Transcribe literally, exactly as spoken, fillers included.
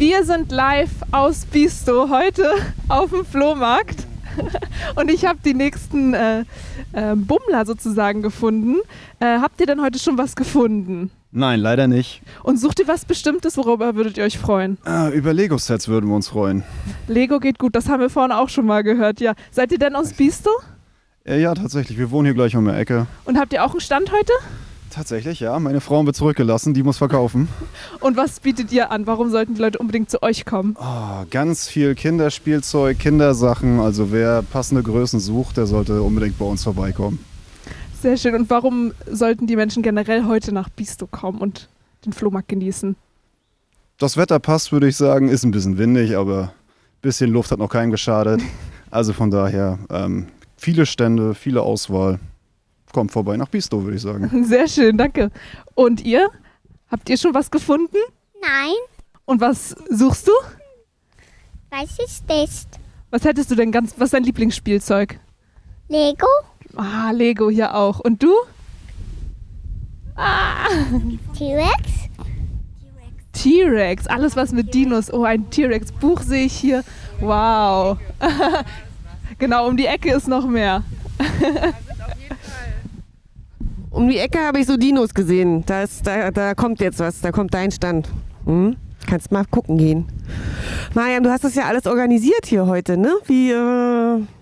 Wir sind live aus Bisto heute auf dem Flohmarkt und ich habe die nächsten äh, äh, Bummler sozusagen gefunden. Äh, habt ihr denn heute schon was gefunden? Nein, leider nicht. Und sucht ihr was Bestimmtes, worüber würdet ihr euch freuen? Äh, über Lego-Sets würden wir uns freuen. Lego geht gut, das haben wir vorhin auch schon mal gehört, ja. Seid ihr denn aus Bisto? Äh, ja, tatsächlich. Wir wohnen hier gleich um die Ecke. Und habt ihr auch einen Stand heute? Tatsächlich, ja. Meine Frau wird zurückgelassen, die muss verkaufen. Und was bietet ihr an? Warum sollten die Leute unbedingt zu euch kommen? Oh, ganz viel Kinderspielzeug, Kindersachen. Also wer passende Größen sucht, der sollte unbedingt bei uns vorbeikommen. Sehr schön. Und warum sollten die Menschen generell heute nach Bisto kommen und den Flohmarkt genießen? Das Wetter passt, würde ich sagen. Ist ein bisschen windig, aber ein bisschen Luft hat noch keinem geschadet. Also von daher ähm, viele Stände, viele Auswahl. Kommt vorbei nach Bisto, würde ich sagen. Sehr schön, danke. Und ihr? Habt ihr schon was gefunden? Nein, Und was suchst du? weiß ich nicht. Was hättest du denn ganz, was ist dein Lieblingsspielzeug? Lego? Ah, Lego hier auch. Und du? Ah, T-Rex? T-Rex, alles was mit Dinos. Oh, ein T-Rex-Buch sehe ich hier. Wow. Genau, um die Ecke ist noch mehr. Um die Ecke habe ich so Dinos gesehen. Da, ist, da, da kommt jetzt was, da kommt dein Stand. Hm? Kannst mal gucken gehen. Mariam, du hast das ja alles organisiert hier heute, ne? Wie, äh